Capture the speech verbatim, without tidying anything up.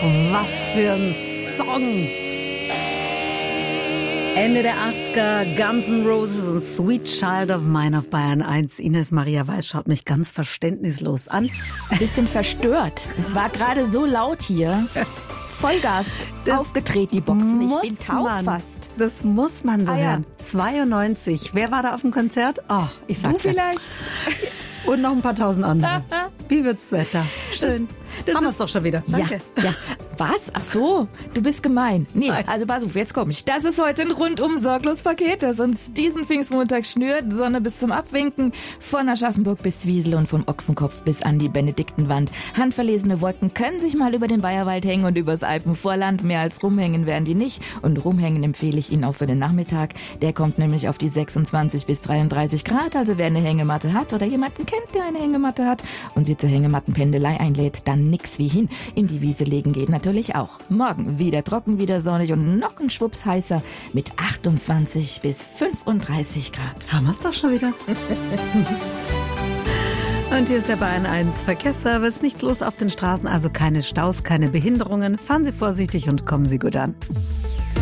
was für ein Song. Ende der achtziger, Guns N' Roses und Sweet Child of Mine auf Bayern eins. Ines Maria Weiß schaut mich ganz verständnislos an. Ein bisschen verstört. Es war gerade so laut hier. Vollgas das aufgedreht, die Boxen. Ich bin taub man, fast. Das muss man so ah, hören. Ja. zweiundneunzig. Wer war da auf dem Konzert? Oh, ich sag's Du vielleicht? Und noch ein paar tausend andere. Wie wird's Wetter? Schön. Das, das Haben wir's doch schon wieder. Danke. Ja, ja. Was? Ach so, du bist gemein. Nee, Nein. also pass auf, jetzt komm ich. Das ist heute ein rundum sorglos Paket, das uns diesen Pfingstmontag schnürt. Sonne bis zum Abwinken, von Aschaffenburg bis Zwiesel und vom Ochsenkopf bis an die Benediktenwand. Handverlesene Wolken können sich mal über den Bayerwald hängen und übers Alpenvorland. Mehr als rumhängen werden die nicht. Und rumhängen empfehle ich Ihnen auch für den Nachmittag. Der kommt nämlich auf die sechsundzwanzig bis dreiunddreißig Grad. Also wer eine Hängematte hat oder jemanden kennt, der eine Hängematte hat und sie zur Hängemattenpendelei einlädt, dann nix wie hin. In die Wiese legen geht natürlich auch. Morgen wieder trocken, wieder sonnig und noch ein Schwupps heißer mit achtundzwanzig bis fünfunddreißig Grad. Haben wir's doch schon wieder. Und hier ist der Bayern eins Verkehrsservice. Nichts los auf den Straßen, also keine Staus, keine Behinderungen. Fahren Sie vorsichtig und kommen Sie gut an.